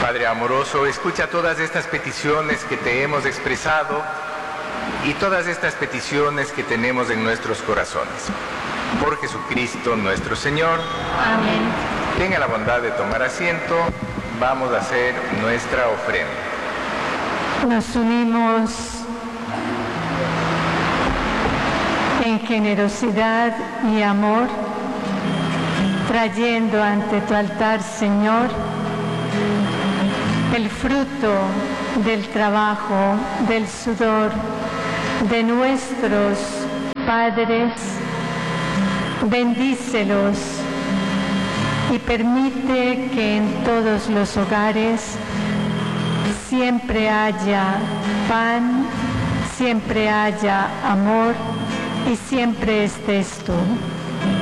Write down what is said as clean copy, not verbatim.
Padre amoroso, escucha todas estas peticiones que te hemos expresado y todas estas peticiones que tenemos en nuestros corazones. Por Jesucristo nuestro Señor. Amén. Tenga la bondad de tomar asiento. Vamos a hacer nuestra ofrenda. Nos unimos en generosidad y amor, trayendo ante tu altar, Señor, el fruto del trabajo, del sudor de nuestros padres. Bendícelos y permite que en todos los hogares siempre haya pan, siempre haya amor y siempre estés tú.